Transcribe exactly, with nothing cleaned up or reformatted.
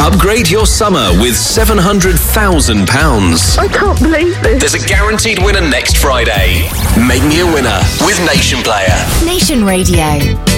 Upgrade your summer with seven hundred thousand pounds. I can't believe this. There's a guaranteed winner next Friday. Make me a winner with Nation Player. Nation Radio.